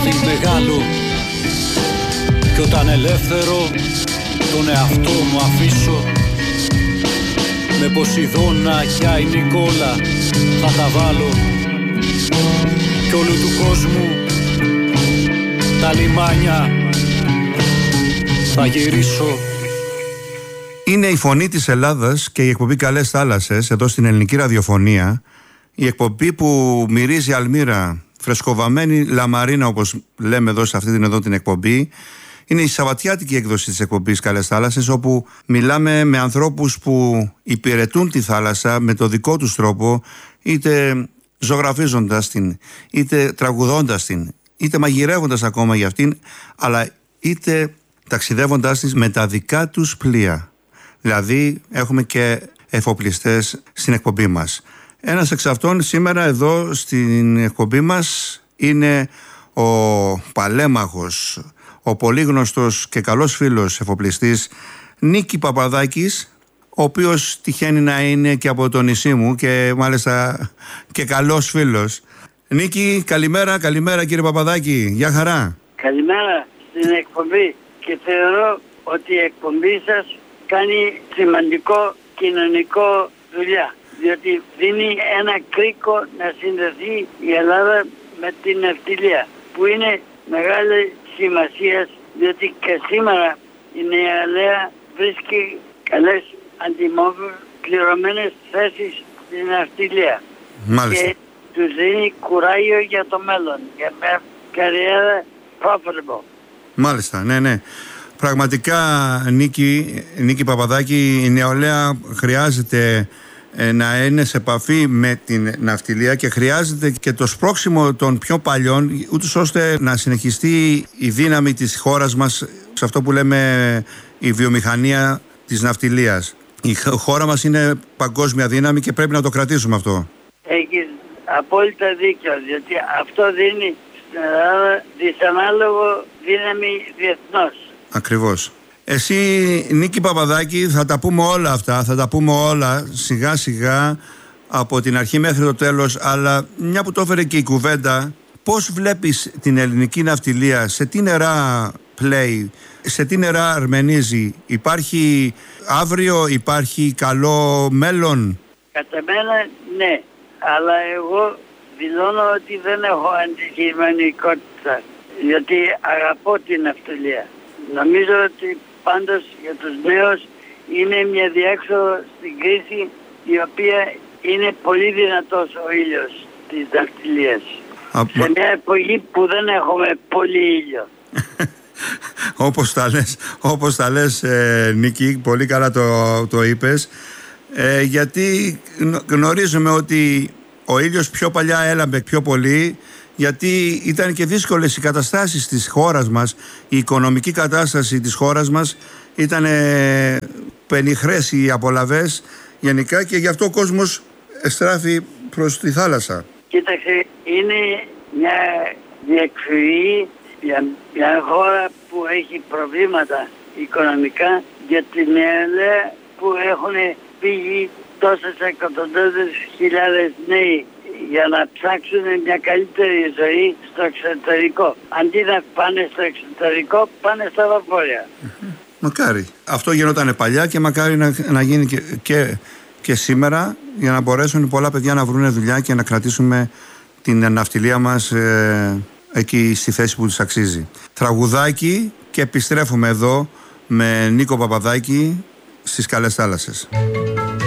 βράδυ μεγάλο κι όταν ελεύθερο τον εαυτό μου αφήσω με Ποσειδώνα κι Άι Νικόλα θα τα βάλω κι όλου του κόσμου τα λιμάνια θα γυρίσω. Είναι η φωνή της Ελλάδας και η εκπομπή Καλές Θάλασσες εδώ στην ελληνική ραδιοφωνία. Η εκπομπή που μυρίζει αλμύρα, φρεσκοβαμένη λαμαρίνα όπως λέμε εδώ σε αυτή την εκπομπή. Είναι η σαββατιάτικη έκδοση της εκπομπής Καλές Θάλασσες, όπου μιλάμε με ανθρώπους που υπηρετούν τη θάλασσα με το δικό τους τρόπο, είτε ζωγραφίζοντας την, είτε τραγουδώντας την, είτε μαγειρεύοντας ακόμα για αυτήν, αλλά είτε ταξιδεύοντάς της με τα δικά τους πλοία. Δηλαδή έχουμε και εφοπλιστές στην εκπομπή μας. Ένας εξ αυτών σήμερα εδώ στην εκπομπή μας είναι ο παλέμαχος, ο πολύγνωστος και καλός φίλος εφοπλιστής Νίκη Παπαδάκης, ο οποίος τυχαίνει να είναι και από το νησί μου και μάλιστα και καλός φίλος. Νίκη, καλημέρα κύριε Παπαδάκη, γεια χαρά. Καλημέρα στην εκπομπή και θεωρώ ότι η εκπομπή σας κάνει σημαντικό κοινωνικό δουλειά, διότι δίνει ένα κρίκο να συνδεθεί η Ελλάδα με την ναυτιλία, που είναι μεγάλη σημασία, διότι και σήμερα η νεολαία βρίσκει καλές αντιμετωπισμένες θέσεις στην ναυτιλία. Μάλιστα. Και τους δίνει κουράγιο για το μέλλον, για μια καριέρα profitable. Μάλιστα, ναι. Πραγματικά Νίκη Παπαδάκη, η νεολαία χρειάζεται να είναι σε επαφή με την ναυτιλία και χρειάζεται και το σπρώξιμο των πιο παλιών, ούτως ώστε να συνεχιστεί η δύναμη της χώρας μας σε αυτό που λέμε η βιομηχανία της ναυτιλίας. Η χώρα μας είναι παγκόσμια δύναμη και πρέπει να το κρατήσουμε αυτό. Έχεις απόλυτα δίκιο, διότι αυτό δίνει στην Ελλάδα δυσανάλογο δύναμη διεθνώς. Ακριβώς. Εσύ Νίκη Παπαδάκη, θα τα πούμε όλα αυτά, θα τα πούμε όλα σιγά σιγά από την αρχή μέχρι το τέλος, αλλά μια που το έφερε και η κουβέντα, πώς βλέπεις την ελληνική ναυτιλία, σε τι νερά πλέει, σε τι νερά αρμενίζει, υπάρχει αύριο, υπάρχει καλό μέλλον? Κατά μένα ναι, αλλά εγώ δηλώνω ότι δεν έχω αντικειμενικότητα, γιατί αγαπώ την ναυτιλία. Νομίζω ότι πάντως για τους νέους είναι μια διέξοδο στην κρίση, η οποία είναι πολύ δυνατός ο ήλιος της ναυτιλίας. Σε μια εποχή που δεν έχουμε πολύ ήλιο. Όπως τα λες Νίκη, πολύ καλά το είπες, γιατί γνωρίζουμε ότι ο ήλιος πιο παλιά έλαμπε πιο πολύ, γιατί ήταν και δύσκολες οι καταστάσεις της χώρας μας, η οικονομική κατάσταση της χώρας μας ήταν πενιχρές οι απολαβές γενικά, και γι' αυτό ο κόσμος στράφει προς τη θάλασσα. Κοίταξε, είναι μια διεκφυγή για μια χώρα που έχει προβλήματα οικονομικά, για την νεολαία που έχουν φύγει τόσες εκατοντάδες χιλιάδες νέοι για να ψάξουν μια καλύτερη ζωή στο εξωτερικό. Αντί να πάνε στο εξωτερικό, πάνε στα βαπόρια. Μακάρι. Αυτό γινόταν παλιά και μακάρι να γίνει και σήμερα, για να μπορέσουν πολλά παιδιά να βρουν δουλειά και να κρατήσουμε την ναυτιλία μας εκεί στη θέση που τους αξίζει. Τραγουδάκι και επιστρέφουμε εδώ με Νίκο Παπαδάκη στις Καλές Θάλασσες.